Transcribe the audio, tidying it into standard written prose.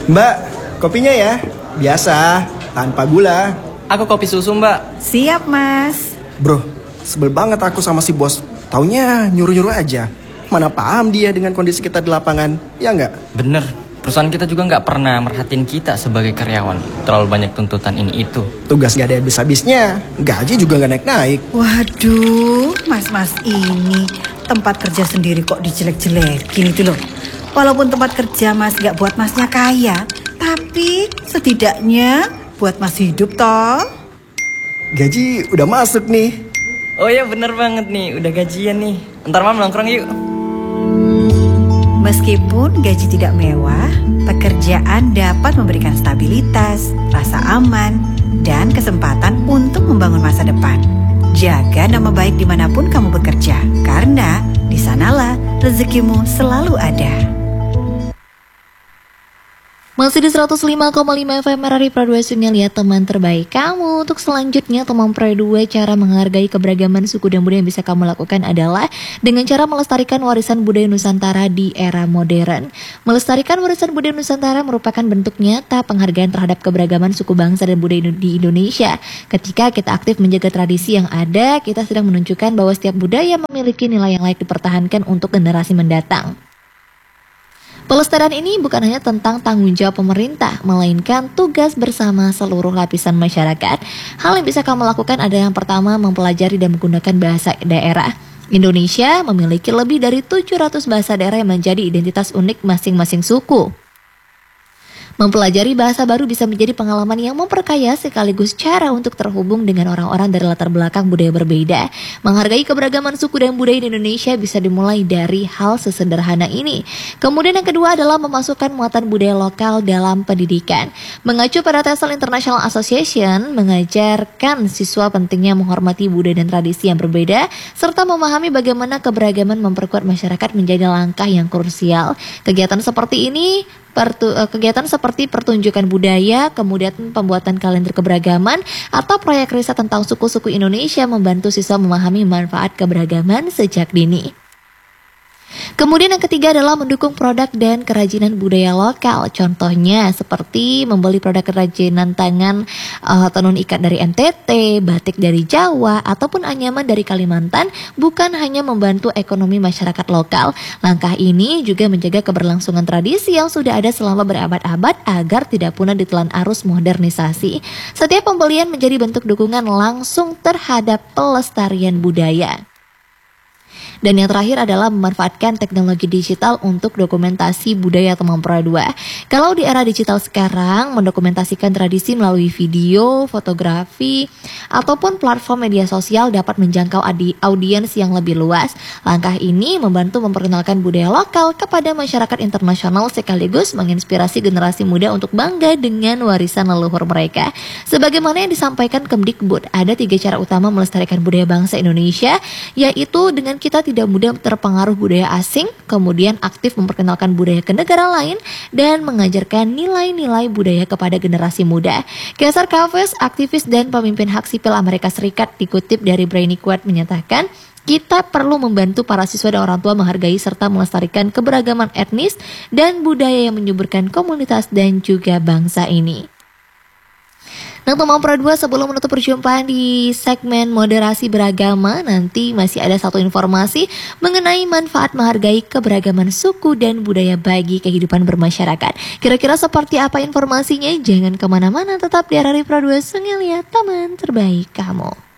Mbak, kopinya ya. Biasa, tanpa gula. Aku kopi susu, Mbak. Siap, Mas. Bro, sebel banget aku sama si bos. Taunya nyuruh-nyuruh aja. Mana paham dia dengan kondisi kita di lapangan, ya nggak? Bener, perusahaan kita juga nggak pernah merhatiin kita sebagai karyawan. Terlalu banyak tuntutan ini itu. Tugas nggak ada habis-habisnya, gaji juga nggak naik-naik. Waduh, mas-mas ini tempat kerja sendiri kok dijelek-jelekin itu loh. Walaupun tempat kerja mas nggak buat masnya kaya, tapi setidaknya buat mas hidup toh. Gaji udah masuk nih. Oh ya bener banget nih, udah gajian nih. Ntar malam nongkrong yuk. Meskipun gaji tidak mewah, pekerjaan dapat memberikan stabilitas, rasa aman, dan kesempatan untuk membangun masa depan. Jaga nama baik dimanapun kamu bekerja, karena di sanalah rezekimu selalu ada. Masih di 105,5 FM RRI Pro 2 Sunya lihat teman terbaik kamu. Untuk selanjutnya teman Pro 2, cara menghargai keberagaman suku dan budaya yang bisa kamu lakukan adalah dengan cara melestarikan warisan budaya Nusantara di era modern. Melestarikan warisan budaya Nusantara merupakan bentuk nyata penghargaan terhadap keberagaman suku bangsa dan budaya di Indonesia. Ketika kita aktif menjaga tradisi yang ada, kita sedang menunjukkan bahwa setiap budaya memiliki nilai yang layak dipertahankan untuk generasi mendatang. Pelestarian ini bukan hanya tentang tanggung jawab pemerintah, melainkan tugas bersama seluruh lapisan masyarakat. Hal yang bisa kamu lakukan adalah yang pertama, mempelajari dan menggunakan bahasa daerah. Indonesia memiliki lebih dari 700 bahasa daerah yang menjadi identitas unik masing-masing suku. Mempelajari bahasa baru bisa menjadi pengalaman yang memperkaya sekaligus cara untuk terhubung dengan orang-orang dari latar belakang budaya berbeda. Menghargai keberagaman suku dan budaya di Indonesia bisa dimulai dari hal sesederhana ini. Kemudian yang kedua adalah memasukkan muatan budaya lokal dalam pendidikan. Mengacu pada TESOL International Association, mengajarkan siswa pentingnya menghormati budaya dan tradisi yang berbeda, serta memahami bagaimana keberagaman memperkuat masyarakat menjadi langkah yang krusial. Kegiatan seperti pertunjukan budaya, kemudian pembuatan kalender keberagaman, atau proyek riset tentang suku-suku Indonesia membantu siswa memahami manfaat keberagaman sejak dini. Kemudian yang ketiga adalah mendukung produk dan kerajinan budaya lokal. Contohnya seperti membeli produk kerajinan tangan, tenun ikat dari NTT, batik dari Jawa, ataupun anyaman dari Kalimantan, bukan hanya membantu ekonomi masyarakat lokal. Langkah ini juga menjaga keberlangsungan tradisi yang sudah ada selama berabad-abad agar tidak punah ditelan arus modernisasi. Setiap pembelian menjadi bentuk dukungan langsung terhadap pelestarian budaya. Dan yang terakhir adalah memanfaatkan teknologi digital untuk dokumentasi budaya teman Pro 2. Kalau di era digital sekarang, mendokumentasikan tradisi melalui video, fotografi, ataupun platform media sosial dapat menjangkau audiens yang lebih luas. Langkah ini membantu memperkenalkan budaya lokal kepada masyarakat internasional sekaligus menginspirasi generasi muda untuk bangga dengan warisan leluhur mereka. Sebagaimana yang disampaikan Kemdikbud, ada 3 cara utama melestarikan budaya bangsa Indonesia, yaitu dengan kita tidak mudah terpengaruh budaya asing, kemudian aktif memperkenalkan budaya ke negara lain, dan mengajarkan nilai-nilai budaya kepada generasi muda. Kesar Chavez, aktivis dan pemimpin hak sipil Amerika Serikat, dikutip dari Brainy Quote menyatakan, kita perlu membantu para siswa dan orang tua menghargai serta melestarikan keberagaman etnis dan budaya yang menyuburkan komunitas dan juga bangsa ini. Nah teman Pro 2, sebelum menutup perjumpaan di segmen moderasi beragama, nanti masih ada satu informasi mengenai manfaat menghargai keberagaman suku dan budaya bagi kehidupan bermasyarakat. Kira-kira seperti apa informasinya? Jangan kemana-mana, tetap di RRI Pro 2 Sungai Liat, teman terbaik kamu.